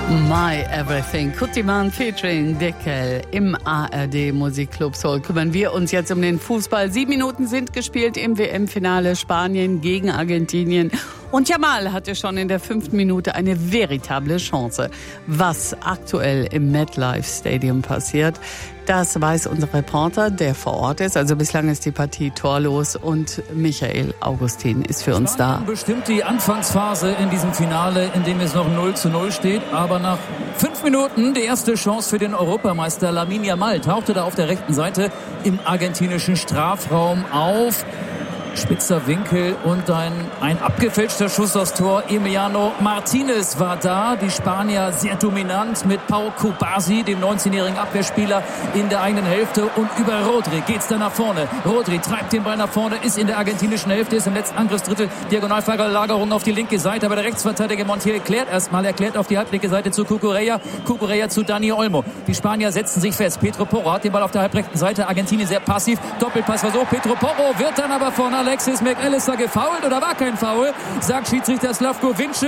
My Everything, Kutiman featuring Deckel im ARD Musikclub Soul. Kümmern wir uns jetzt um den Fußball. 7 Minuten sind gespielt im WM-Finale Spanien gegen Argentinien. Und Jamal hatte schon in der 5. Minute eine veritable Chance. Was aktuell im MetLife Stadium passiert, das weiß unser Reporter, der vor Ort ist. Also bislang ist die Partie torlos und Michael Augustin ist für uns da. Bestimmt die Anfangsphase in diesem Finale, in dem es noch 0:0 steht. Aber nach 5 Minuten die erste Chance für den Europameister Lamine Yamal tauchte da auf der rechten Seite im argentinischen Strafraum auf. Spitzer Winkel und ein abgefälschter Schuss aufs Tor. Emiliano Martinez war da. Die Spanier sehr dominant mit Pau Cubarsí, dem 19-jährigen Abwehrspieler, in der eigenen Hälfte. Und über Rodri geht's dann nach vorne. Rodri treibt den Ball nach vorne, ist in der argentinischen Hälfte, ist im letzten Angriffsdrittel. Diagonalverlagerung auf die linke Seite. Aber der Rechtsverteidiger Montiel klärt auf die halblinke Seite zu Cucurella. Cucurella zu Dani Olmo. Die Spanier setzen sich fest. Pedro Porro hat den Ball auf der halbrechten Seite. Argentinien sehr passiv. Doppelpassversuch. Pedro Porro wird dann aber von Alexis McAllister gefoult oder war kein Foul, sagt Schiedsrichter Slavko Vincic,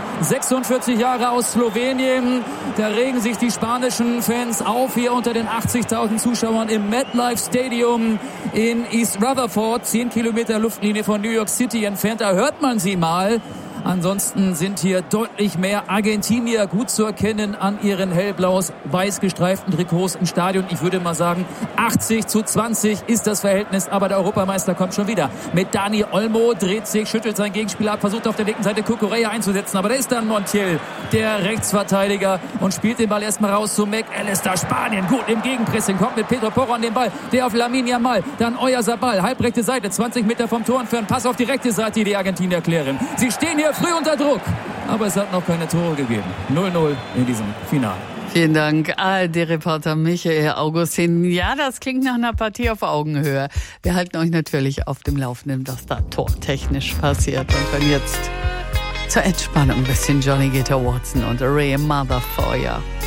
46 Jahre aus Slowenien. Da regen sich die spanischen Fans auf hier unter den 80.000 Zuschauern im MetLife Stadium in East Rutherford, 10 Kilometer Luftlinie von New York City entfernt. Da hört man sie mal. Ansonsten sind hier deutlich mehr Argentinier gut zu erkennen an ihren hellblau-weiß gestreiften Trikots im Stadion. Ich würde mal sagen, 80:20 ist das Verhältnis, aber der Europameister kommt schon wieder. Mit Dani Olmo dreht sich, schüttelt seinen Gegenspieler ab, versucht auf der linken Seite Cucurella einzusetzen, aber da ist dann Montiel, der Rechtsverteidiger, und spielt den Ball erstmal raus zu McAllister. Spanien gut im Gegenpressing, kommt mit Pedro Porro an den Ball, der auf Lamine Yamal, dann Oyarzabal, halbrechte Seite, 20 Meter vom Tor entfernt, Pass auf die rechte Seite, die Argentinier klären. Sie stehen hier früh unter Druck, aber es hat noch keine Tore gegeben. 0:0 in diesem Finale. Vielen Dank, ARD-Reporter Michael Augustin. Ja, das klingt nach einer Partie auf Augenhöhe. Wir halten euch natürlich auf dem Laufenden, was da tortechnisch passiert. Und dann jetzt zur Entspannung ein bisschen Johnny Guitar Watson und Ray Mother Feuer.